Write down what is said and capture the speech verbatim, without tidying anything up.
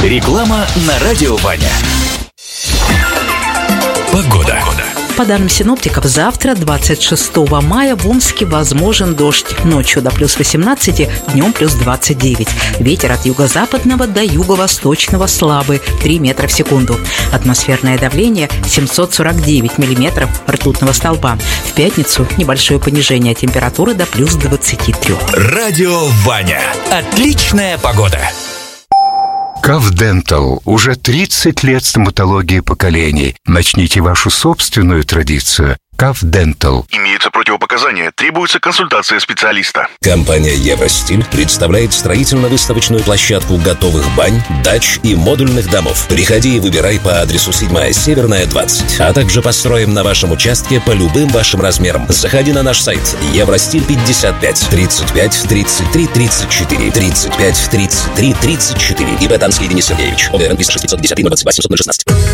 Реклама на радио Ваня. Погода. По данным синоптиков, завтра, двадцать шестого мая, в Омске возможен дождь. Ночью до плюс восемнадцати, днем плюс двадцать девять. Ветер от юго-западного до юго-восточного слабый, три метра в секунду. Атмосферное давление семьсот сорок девять миллиметров ртутного столба. В пятницу небольшое понижение температуры до плюс двадцати трёх. Радио Ваня. Отличная погода. Каф Дентал. Уже тридцать лет стоматологии поколений. Начните вашу собственную традицию. Каф Дентал. Имеются противопоказания. Требуется консультация специалиста. Компания Евростиль представляет строительно-выставочную площадку готовых бань, дач и модульных домов. Приходи и выбирай по адресу седьмая Северная, двадцать. А также построим на вашем участке по любым вашим размерам. Заходи на наш сайт Евростиль пятьдесят пять тридцать пять тридцать три тридцать четыре тридцать пять тридцать три тридцать четыре. И Бетанский Денис Сергеевич. ОГРН триста шестьдесят три ноль двадцать два семьсот шестнадцать.